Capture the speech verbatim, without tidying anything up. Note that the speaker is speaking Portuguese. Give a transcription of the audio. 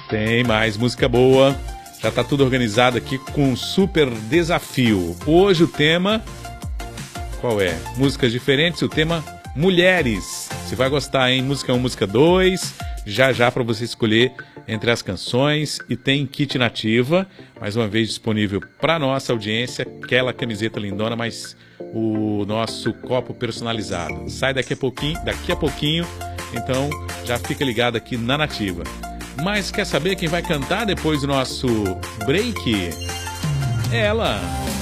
Tem mais música boa. Já tá tudo organizado aqui com um super desafio. Hoje o tema... Qual é? Músicas diferentes, o tema mulheres. Você vai gostar, hein? Música um, música dois. Já já para você escolher entre as canções. E tem kit nativa, mais uma vez disponível para nossa audiência. Aquela camiseta lindona, mas o nosso copo personalizado. Sai daqui a pouquinho, daqui a pouquinho. Então já fica ligado aqui na Nativa. Mas quer saber quem vai cantar depois do nosso break? Ela!